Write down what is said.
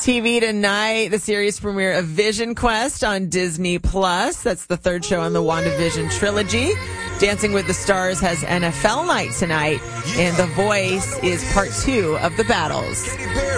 TV tonight, the series premiere of Vision Quest on Disney Plus. That's the third show on the WandaVision trilogy. Dancing with the Stars has NFL night tonight, and The Voice is part 2 of The Battles.